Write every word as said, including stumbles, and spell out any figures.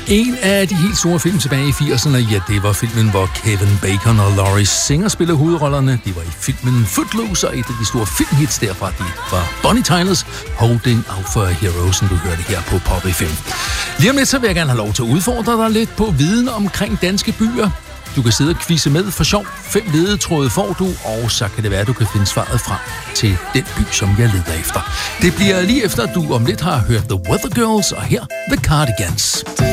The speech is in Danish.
En af de helt store film tilbage i firserne, ja, det var filmen, hvor Kevin Bacon og Laurie Singer spillede hovedrollerne. De var i filmen Footloose, og et af de store filmhits derfra, de var Bonnie Tyler's Holding Out for a Hero, som du hørte her på Pop F M. Lige om lidt, så vil jeg gerne have lov til at udfordre dig lidt på viden omkring danske byer. Du kan sidde og quizze med for sjov. Fem ledetråde får du, og så kan det være, at du kan finde svaret frem til den by, som jeg leder efter. Det bliver lige efter, at du om lidt har hørt The Weather Girls, og her The Cardigans.